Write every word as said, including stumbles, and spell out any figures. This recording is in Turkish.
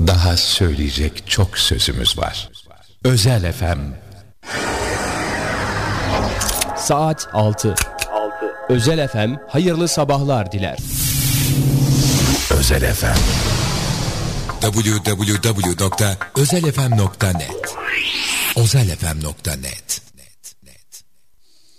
Daha söyleyecek çok sözümüz var. Özel F M. Saat altı. Özel F M hayırlı sabahlar diler. Özel F M. double-u double-u double-u nokta özel f m nokta net özel f m nokta net